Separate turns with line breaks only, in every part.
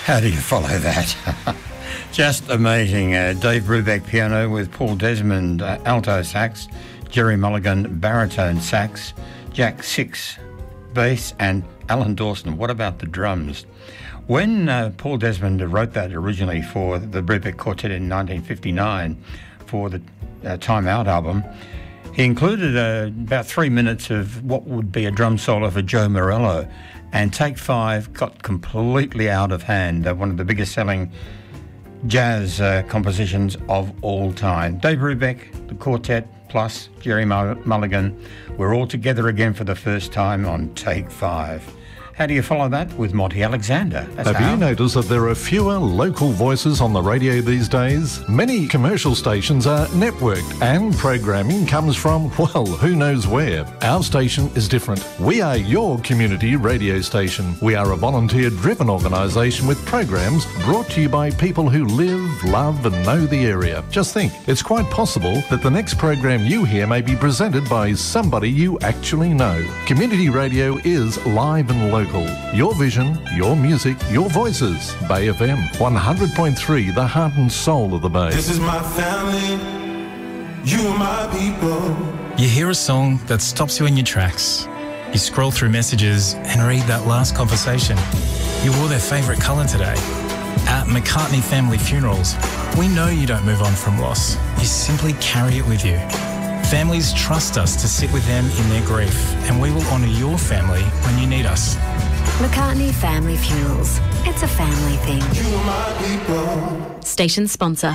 How do you follow that? Just amazing. Dave Brubeck piano with Paul Desmond alto sax, Jerry Mulligan baritone sax, Jack Six bass, and Alan Dawson. What about the drums? When Paul Desmond wrote that originally for the Brubeck Quartet in 1959 for the Time Out album, he included about 3 minutes of what would be a drum solo for Joe Morello, and Take 5 got completely out of hand. One of the biggest selling jazz compositions of all time. Dave Brubeck, the quartet, plus Jerry Mulligan, we're all together again for the first time on Take 5. How do you follow that? With Monty Alexander.
Have you noticed that there are fewer local voices on the radio these days? Many commercial stations are networked and programming comes from, well, who knows where. Our station is different. We are your community radio station. We are a volunteer-driven organisation with programs brought to you by people who live, love and know the area. Just think, it's quite possible that the next program you hear may be presented by somebody you actually know. Community radio is live and local. Your vision, your music, your voices. Bay FM 100.3, the heart and soul of the Bay.
This is my family, you are my people.
You hear a song that stops you in your tracks. You scroll through messages and read that last conversation. You wore their favourite colour today. At McCartney Family Funerals, we know you don't move on from loss. You simply carry it with you. Families trust us to sit with them in their grief, and we will honour your family when you need us.
McCartney Family Funerals. It's a family thing.
You are my people.
Station sponsor.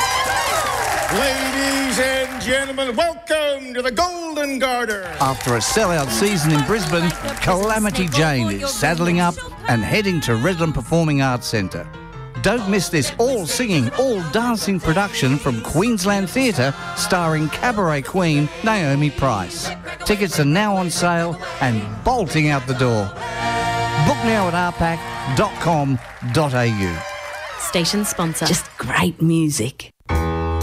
Ladies and gentlemen, welcome to the Golden Garter.
After a sellout season in Brisbane, Calamity Jane is saddling up and heading to Redland Performing Arts Centre. Don't miss this all-singing, all-dancing production from Queensland Theatre starring cabaret queen Naomi Price. Tickets are now on sale and bolting out the door. Book now at rpac.com.au.
Station sponsor. Just great music.